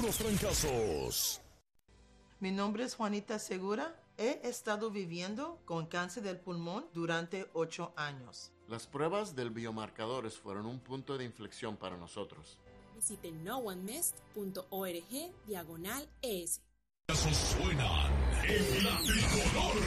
los trancazos. Mi nombre es Juanita Segura. He estado viviendo con cáncer del pulmón durante 8 años. Las pruebas del biomarcadores fueron un punto de inflexión para nosotros. Visite noonemest.org/ES. Esos suenan en la tricolor.